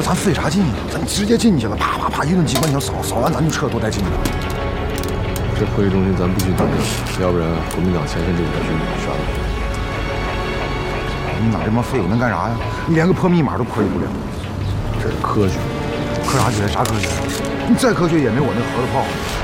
咱费啥劲呢？咱直接进去了，啪啪啪一顿机关枪扫，扫完咱就撤，多带劲啊！ 这会议中心咱必须登上，要不然国民党前线就给他军啥都不。 你哪这么废物能干啥呀？你连个破密码都破译不了。 这是科学， 科啥学？啥科学？你再科学也没我那核子炮。